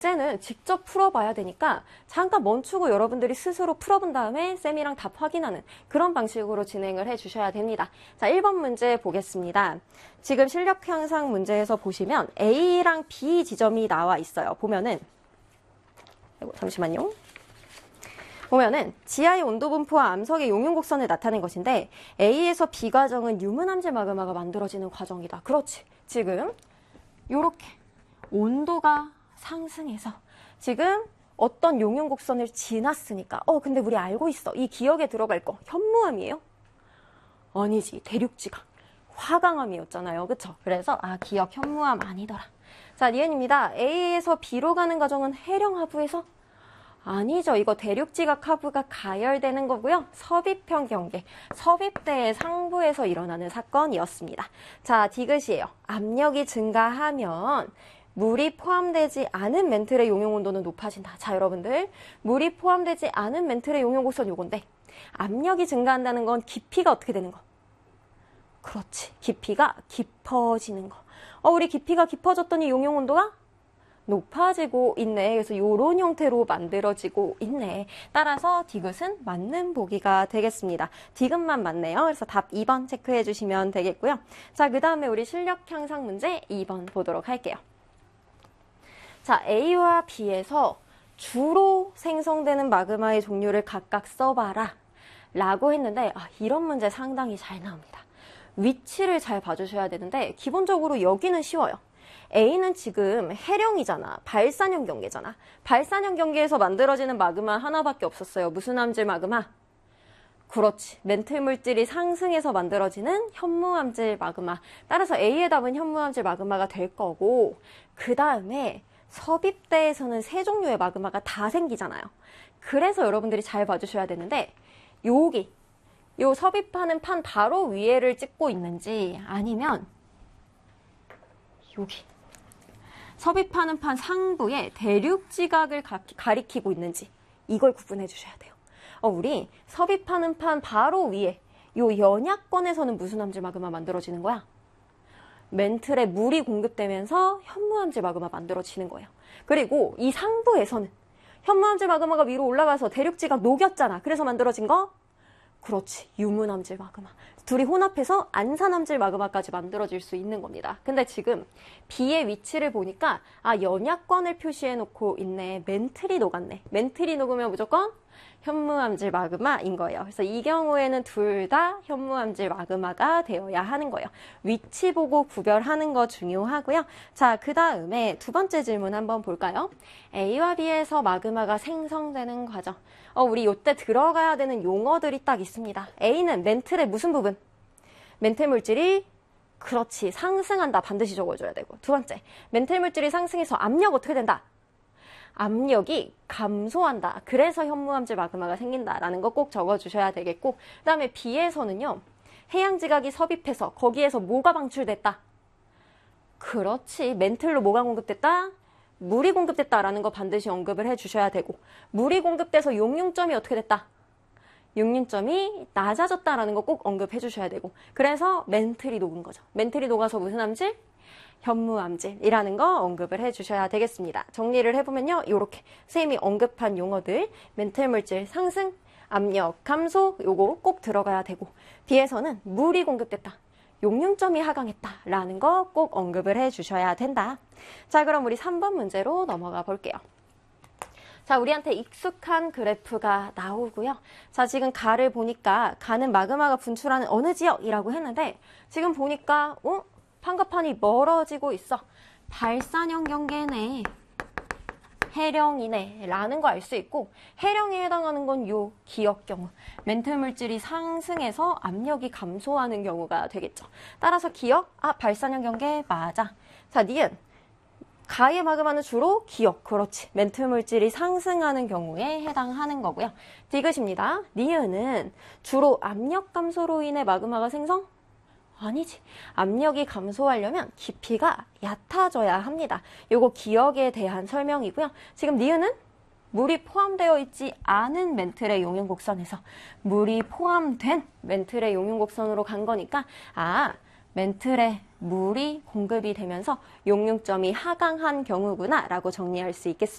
문제는 직접 풀어봐야 되니까 잠깐 멈추고 여러분들이 스스로 풀어본 다음에 쌤이랑 답 확인하는 그런 방식으로 진행을 해주셔야 됩니다. 자, 1번 문제 보겠습니다. 지금 실력 향상 문제에서 보시면 A랑 B 지점이 나와 있어요. 보면은 잠시만요. 보면은 지하의 온도 분포와 암석의 용융 곡선을 나타낸 것인데 A에서 B 과정은 유문암질 마그마가 만들어지는 과정이다. 그렇지. 지금 요렇게 온도가 상승해서 지금 어떤 용융 곡선을 지났으니까 근데 우리 알고 있어. 이 기억에 들어갈 거 현무암이에요? 아니지. 대륙지각. 화강암이었잖아요. 그쵸? 그래서 기억 현무암 아니더라. 자, 니은입니다. A에서 B로 가는 과정은 해령하부에서? 아니죠. 이거 대륙지각 하부가 가열되는 거고요. 서비평 경계, 서비대의 상부에서 일어나는 사건이었습니다. 자, 디귿이에요. 압력이 증가하면 물이 포함되지 않은 멘틀의 용융 온도는 높아진다. 자, 여러분들. 물이 포함되지 않은 멘틀의 용융 곡선 요건데 압력이 증가한다는 건 깊이가 어떻게 되는 거? 그렇지. 깊이가 깊어지는 거. 우리 깊이가 깊어졌더니 용융 온도가 높아지고 있네. 그래서 이런 형태로 만들어지고 있네. 따라서 디귿은 맞는 보기가 되겠습니다. 디귿만 맞네요. 그래서 답 2번 체크해 주시면 되겠고요. 자, 그 다음에 우리 실력 향상 문제 2번 보도록 할게요. 자, A와 B에서 주로 생성되는 마그마의 종류를 각각 써봐라 라고 했는데 이런 문제 상당히 잘 나옵니다. 위치를 잘 봐주셔야 되는데 기본적으로 여기는 쉬워요. A는 지금 해령이잖아. 발산형 경계잖아. 발산형 경계에서 만들어지는 마그마 하나밖에 없었어요. 무슨 암질 마그마? 그렇지. 멘틀 물질이 상승해서 만들어지는 현무암질 마그마. 따라서 A의 답은 현무암질 마그마가 될 거고 그 다음에 서비대에서는 세 종류의 마그마가 다 생기잖아요. 그래서 여러분들이 잘 봐주셔야 되는데 여기 요 섭입하는 판 바로 위에를 찍고 있는지 아니면 여기 섭입하는 판 상부에 대륙지각을 가리키고 있는지 이걸 구분해 주셔야 돼요. 우리 섭입하는 판 바로 위에 요 연약권에서는 무슨 암질 마그마 만들어지는 거야? 멘틀에 물이 공급되면서 현무암질 마그마 만들어지는 거예요. 그리고 이 상부에서는 현무암질 마그마가 위로 올라가서 대륙지각 녹였잖아. 그래서 만들어진 거? 그렇지. 유문암질 마그마. 둘이 혼합해서 안산암질 마그마까지 만들어질 수 있는 겁니다. 근데 지금 B의 위치를 보니까 연약권을 표시해 놓고 있네. 멘틀이 녹았네. 멘틀이 녹으면 무조건 현무암질 마그마인 거예요. 그래서 이 경우에는 둘 다 현무암질 마그마가 되어야 하는 거예요. 위치 보고 구별하는 거 중요하고요. 자, 그 다음에 두 번째 질문 한번 볼까요? A와 B에서 마그마가 생성되는 과정. 우리 이때 들어가야 되는 용어들이 딱 있습니다. A는 멘틀의 무슨 부분? 멘틀 물질이 그렇지. 상승한다. 반드시 적어줘야 되고. 두 번째, 멘틀 물질이 상승해서 압력 어떻게 된다? 압력이 감소한다. 그래서 현무암질 마그마가 생긴다라는 거 꼭 적어주셔야 되겠고 그 다음에 B에서는요. 해양지각이 섭입해서 거기에서 뭐가 방출됐다? 그렇지. 멘틀로 뭐가 공급됐다? 물이 공급됐다라는 거 반드시 언급을 해주셔야 되고 물이 공급돼서 용융점이 어떻게 됐다? 용융점이 낮아졌다라는 거 꼭 언급해 주셔야 되고 그래서 멘틀이 녹은 거죠. 멘틀이 녹아서 무슨 암질? 현무암질이라는 거 언급을 해주셔야 되겠습니다. 정리를 해보면요. 이렇게 선생님이 언급한 용어들 멘틀 물질 상승, 압력 감소 요거 꼭 들어가야 되고 B에서는 물이 공급됐다. 용융점이 하강했다라는 거 꼭 언급을 해주셔야 된다. 자, 그럼 우리 3번 문제로 넘어가 볼게요. 자, 우리한테 익숙한 그래프가 나오고요. 자, 지금 가를 보니까 가는 마그마가 분출하는 어느 지역이라고 했는데 지금 보니까 판가판이 멀어지고 있어. 발산형 경계네. 해령이네 라는 거 알 수 있고 해령에 해당하는 건 요 기역 경우 멘틀 물질이 상승해서 압력이 감소하는 경우가 되겠죠. 따라서 기역, 발산형 경계 맞아. 자, 니은 가의 마그마는 주로 기역, 그렇지. 멘틀 물질이 상승하는 경우에 해당하는 거고요. 디귿입니다. 니은은 주로 압력 감소로 인해 마그마가 생성? 아니지. 압력이 감소하려면 깊이가 얕아져야 합니다. 요거 기억에 대한 설명이고요. 지금 니은은 물이 포함되어 있지 않은 멘틀의 용융 곡선에서 물이 포함된 멘틀의 용융 곡선으로 간 거니까 멘틀에 물이 공급이 되면서 용융점이 하강한 경우구나 라고 정리할 수 있겠습니다.